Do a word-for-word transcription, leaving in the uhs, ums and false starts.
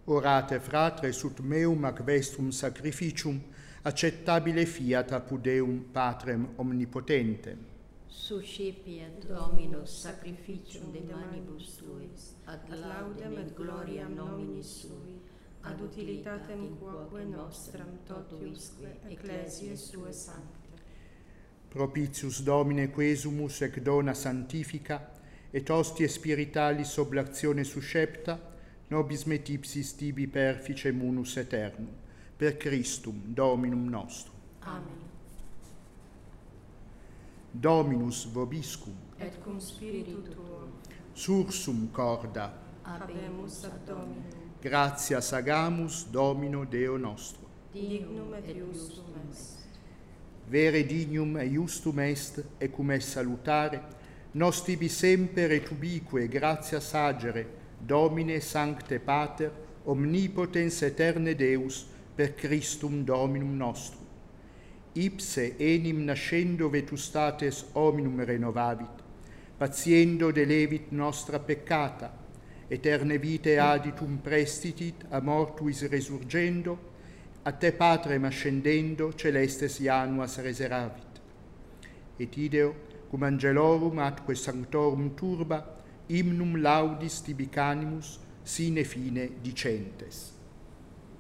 Orate fratres ut meum ac vestrum sacrificium, acceptabile fiat apud Deum Patrem omnipotentem. Suscipiet Dominus sacrificium de manibus tuis, ad laudem et gloriam nominis sui, ad utilitatem quoque nostram totusque ecclesiae sue sancte. Propitius Domine quesumus ec dona sanctifica, et hostie spiritualis oblatione suscepta, nobis met ipsis tibi perficem unus aeternum, per Christum Dominum nostrum. Amen. Dominus vobiscum, Et cum spiritu tuo, sursum corda, habemus ad Dominum. gratias agamus Domino Deo nostro. Dignum et iustum est. Vere dignum et iustum est, ecum est salutare, nos tibi semper et ubique gratias agere, Domine Sancte Pater, omnipotens aeterne Deus, per Christum Dominum nostrum. Ipse enim nascendo vetustates hominum renovavit, patiendo delevit nostra peccata, eterne vitae aditum prestitit a mortuis resurgendo, a te Patrem ascendendo celestes januas reseravit. Et ideo, cum angelorum atque sanctorum turba, hymnum laudis tibi canimus, sine fine dicentes.